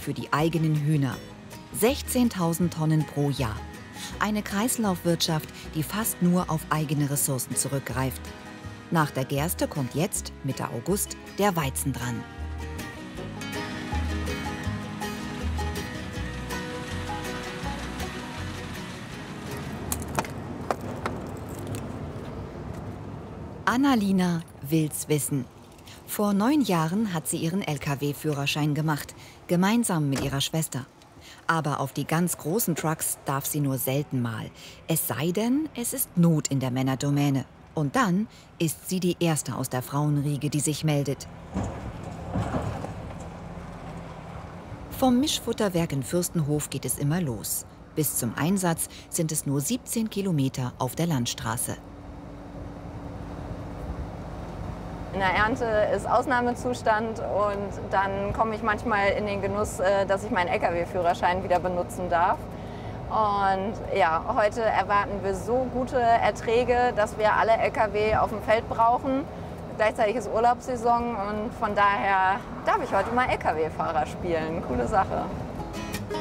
für die eigenen Hühner. 16.000 Tonnen pro Jahr. Eine Kreislaufwirtschaft, die fast nur auf eigene Ressourcen zurückgreift. Nach der Gerste kommt jetzt, Mitte August, der Weizen dran. Annalina will's wissen. Vor 9 Jahren hat sie ihren Lkw-Führerschein gemacht, gemeinsam mit ihrer Schwester. Aber auf die ganz großen Trucks darf sie nur selten mal. Es sei denn, es ist Not in der Männerdomäne. Und dann ist sie die Erste aus der Frauenriege, die sich meldet. Vom Mischfutterwerk in Fürstenhof geht es immer los. Bis zum Einsatz sind es nur 17 Kilometer auf der Landstraße. In der Ernte ist Ausnahmezustand und dann komme ich manchmal in den Genuss, dass ich meinen Lkw-Führerschein wieder benutzen darf. Und ja, heute erwarten wir so gute Erträge, dass wir alle Lkw auf dem Feld brauchen. Gleichzeitig ist Urlaubssaison und von daher darf ich heute mal Lkw-Fahrer spielen. Coole Sache.